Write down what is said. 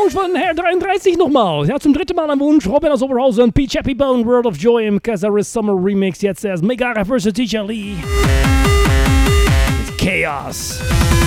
Wunsch von Herr 33 nochmal. Ja, zum dritten Mal ein Wunsch. Robin aus Oberhausen, Peach Happy Bone, World of Joy im Cazares Summer Remix. Jetzt erst Megara vs. Teacher Lee. Chaos.